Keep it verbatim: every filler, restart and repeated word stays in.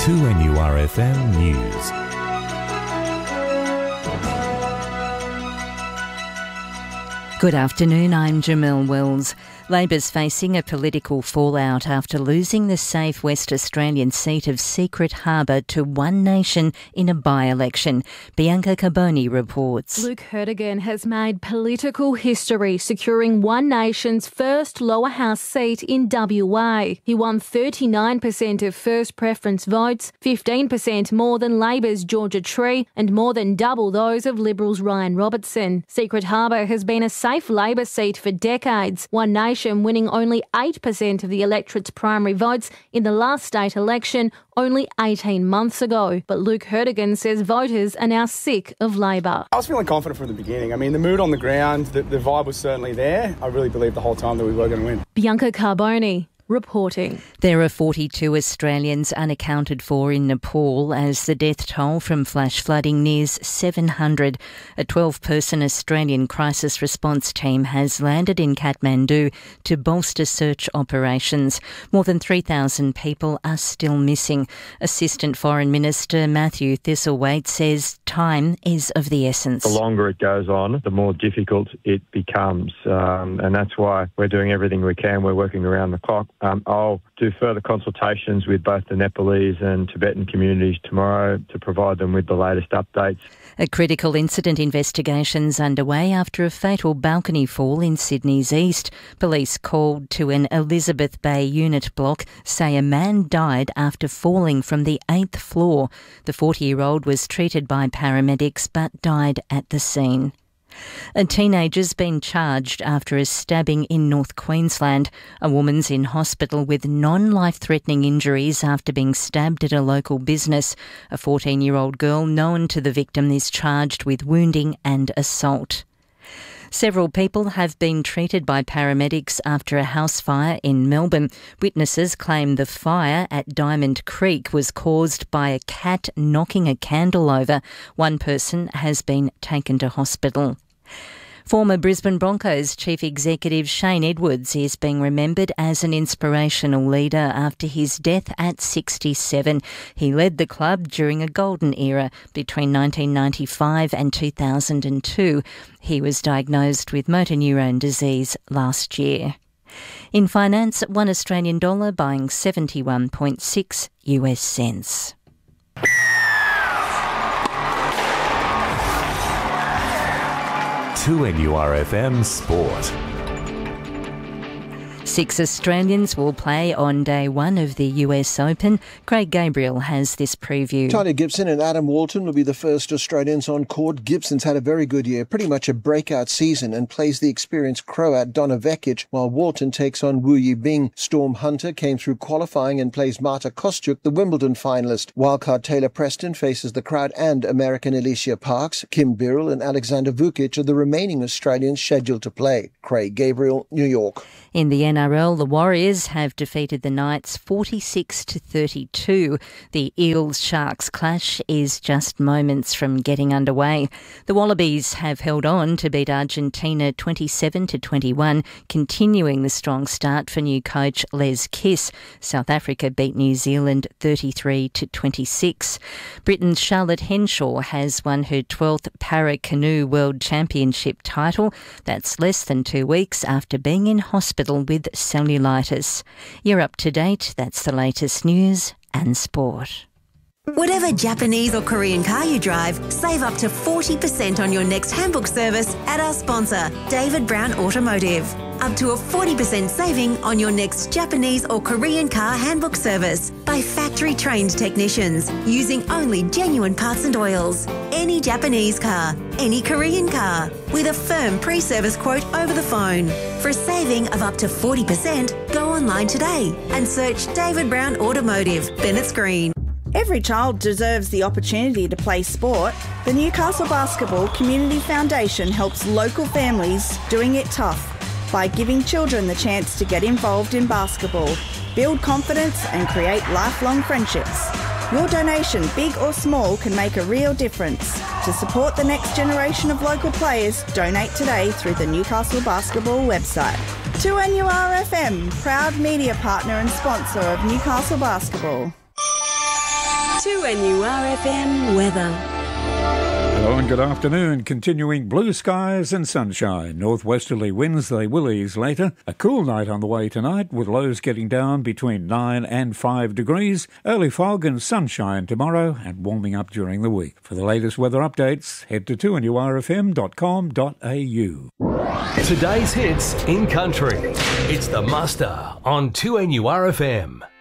two N U R F M News. Good afternoon, I'm Jamil Wills. Labor's facing a political fallout after losing the safe West Australian seat of Secret Harbour to One Nation in a by-election. Bianca Carboni reports. Luke Hertigan has made political history, securing One Nation's first lower house seat in W A. He won thirty-nine percent of first preference votes, fifteen percent more than Labor's Georgia Tree, and more than double those of Liberals' Ryan Robertson. Secret Harbour has been a safe Labor seat for decades, One Nation winning only eight percent of the electorate's primary votes in the last state election only eighteen months ago. But Luke Hertigan says voters are now sick of Labor. I was feeling confident from the beginning. I mean, the mood on the ground, the, the vibe was certainly there. I really believed the whole time that we were going to win. Bianca Carboni reporting. There are forty-two Australians unaccounted for in Nepal as the death toll from flash flooding nears seven hundred. A twelve-person Australian crisis response team has landed in Kathmandu to bolster search operations. More than three thousand people are still missing. Assistant Foreign Minister Matthew Thistlethwaite says time is of the essence. The longer it goes on, the more difficult it becomes, um, and that's why we're doing everything we can. We're working around the clock. Um, I'll do further consultations with both the Nepalese and Tibetan communities tomorrow to provide them with the latest updates. A critical incident investigation's underway after a fatal balcony fall in Sydney's east. Police called to an Elizabeth Bay unit block say a man died after falling from the eighth floor. The forty-year-old was treated by paramedics but died at the scene. A teenager's been charged after a stabbing in North Queensland. A woman's in hospital with non-life-threatening injuries after being stabbed at a local business. A fourteen-year-old girl known to the victim is charged with wounding and assault. Several people have been treated by paramedics after a house fire in Melbourne. Witnesses claim the fire at Diamond Creek was caused by a cat knocking a candle over. One person has been taken to hospital. Former Brisbane Broncos chief executive Shane Edwards is being remembered as an inspirational leader after his death at sixty-seven. He led the club during a golden era between nineteen ninety-five and two thousand two. He was diagnosed with motor neurone disease last year. In finance, one Australian dollar buying seventy-one point six U S cents. two N U R F M Sport. Six Australians will play on day one of the U S Open. Craig Gabriel has this preview. Tanya Gibson and Adam Walton will be the first Australians on court. Gibson's had a very good year, pretty much a breakout season, and plays the experienced Croat Donna Vekic, while Walton takes on Wu Yibing. Storm Hunter came through qualifying and plays Marta Kostyuk, the Wimbledon finalist. Wildcard Taylor Preston faces the crowd and American Alicia Parks. Kim Birrell and Alexander Vukic are the remaining Australians scheduled to play. Craig Gabriel, New York. In the N R L, the Warriors have defeated the Knights forty-six to thirty-two. The Eels-Sharks clash is just moments from getting underway. The Wallabies have held on to beat Argentina twenty-seven to twenty-one, continuing the strong start for new coach Les Kiss. South Africa beat New Zealand thirty-three to twenty-six. Britain's Charlotte Henshaw has won her twelfth Para Canoe World Championship title. That's less than two weeks after being in hospital with cellulitis. You're up to date. That's the latest news and sport. Whatever Japanese or Korean car you drive, save up to forty percent on your next handbook service at our sponsor, David Brown Automotive. Up to a forty percent saving on your next Japanese or Korean car handbook service by factory-trained technicians using only genuine parts and oils. Any Japanese car, any Korean car, with a firm pre-service quote over the phone. For a saving of up to forty percent, go online today and search David Brown Automotive, Bennetts Green. Every child deserves the opportunity to play sport. The Newcastle Basketball Community Foundation helps local families doing it tough by giving children the chance to get involved in basketball, build confidence and create lifelong friendships. Your donation, big or small, can make a real difference. To support the next generation of local players, donate today through the Newcastle Basketball website. two N U R F M, proud media partner and sponsor of Newcastle Basketball. two N U R F M weather. Hello and good afternoon. Continuing blue skies and sunshine. Northwesterly winds, they will ease later. A cool night on the way tonight with lows getting down between nine and five degrees. Early fog and sunshine tomorrow and warming up during the week. For the latest weather updates, head to two N U R F M dot com dot A U. Today's hits in country. It's the Muster on two N U R F M.